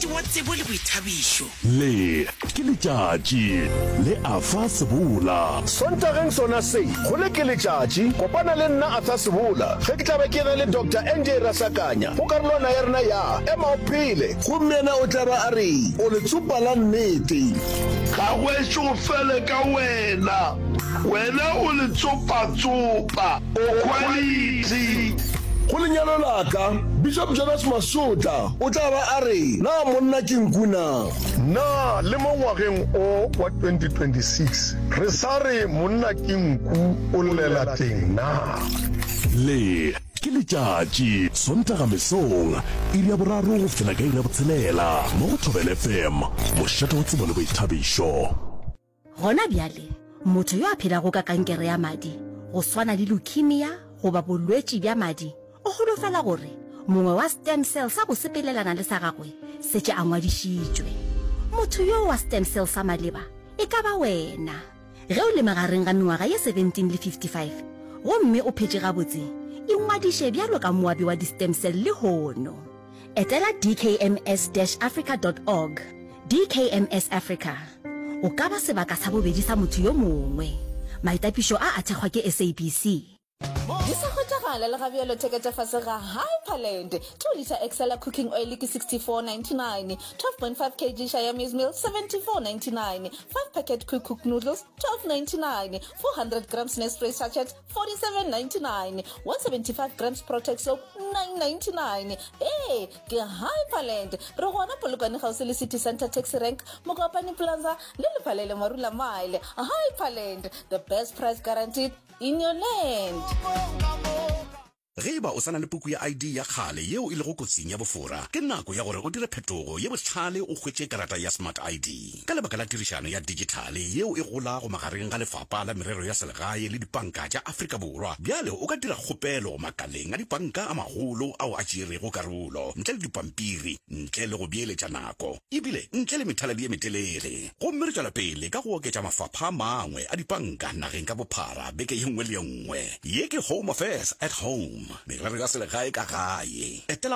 motlatši wa tsebo le boithabišo le ke letšatši le Arthur Sebola sontageng sona se go le ke letšatši kopana le nna Arthur Sebola ge ke tla be ke na le Dr. NJ Rasakanya go karolwana ya rena ya ema o phele gommena o tla ba a re o le tsupa la nnete ga gwešo fele ka wena o le tsopa o quality go lenyalo laka Bishop Jonas Masota o tla ba a re na monna ke nkuna na le mo ngwageng o wa 2026 re sa re monna ke nku o lela teng na le ke letšatši sontaga mesong iri ya boraro go fela ka iri ya botshelela mo go Thobela FM mošate wa tsebo le boithabišo. Gona bjale motho yo a phelago ka kankere ya madi go swana le leukemia goba bolwetši bja madi o holofela gore mongwe wa stem cell sa go sepelelana le sa gagwe setse a ngwadišitšwe. Motho yo wa stem cell sa maleba e ka ba wena ge o le magareng ga mengwaga ye 17 le 55 gomme o phetše gabotse ingwadiše bjalo ka moabi wa di-stem cell le hono etela dkms-africa.org. DKMS Africa o ka ba sebaka sa bobedi sa motho yo mongwe. Maitapišo a thekgwa ke SABC. Di sa kgotsagala le gabielo theketša fase ga Hyperland 2 liter Excella cooking oil ke 64.99, 12.5 kg Siamese meal 74.99, 5 packet cook noodles 12.99, 400 grams Nestle sachet 47.99, 175 grams Protex soap 9.99. Hey, ke Hyperland re gona polokwane gausi le City Center Taxi Rank Mokopane Plaza le Lephalele Marula Mile. Hyperland, the best price guaranteed in your land. Ge ba o sana le puku ya ID ya khale yeo ile go kotsing ya bofora ke nako ya gore o dire phetogo ye botlhale o hwetše karata ya Smart ID ka lebaka la tirišano ya digital yeo e gola go magareng ga lefapha la merero ya selegae le dipanka tša Afrika Borwa. Bjale o ka dira kgopelo makaleng a dipanka a magolo ao a tšerego karolo ntle le dipampiri, ntle le go beeletša nako, ebile ntle le methaladi ye metelele. Gomme re tšwela pele ka go oketša mafapha a mangwe a dipanka nageng ka bophara beke ye nngwe le ye nngwe. Ye ke Home Affairs at Home. Merero ya selegae ka gae etela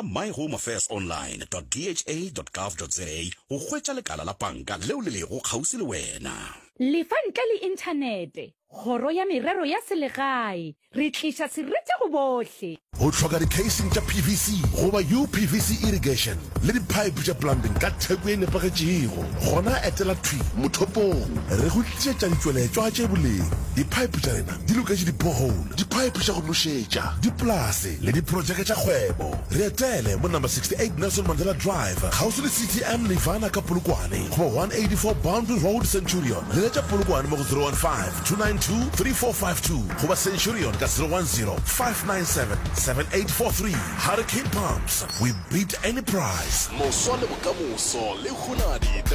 myhomeaffairsonline.dha.gov.za go hwetša lekala la panka leo le lego kgauswi le wena. Lefa ntle le inthanete Kgoro ya merero ya selegae re tliša seretse go bohle. Go tlhoka di-casing tša PVC goba UPVC irrigation le di-pipe tša plumbing ka theko e nepagetšego gona etela Twi Mothopong re go tlišetša ditšweletšwa tše boleng. Di-pipe tša rena di loketše di-borehole, di-pipe tša go nošetša, dipolase le diprojeke tša kgwebo. Re etele mo number 68 Nelson Mandela Drive kgauswi le CTM Lefana ka Polokwane goba 184 Boundary Road Centurion. Le letša Polokwane mo go 015-292-3452 goba Centurion ka 010-597-7843. Hurricane Pumps, we beat any price. Moswa le bokamoso le khunadi.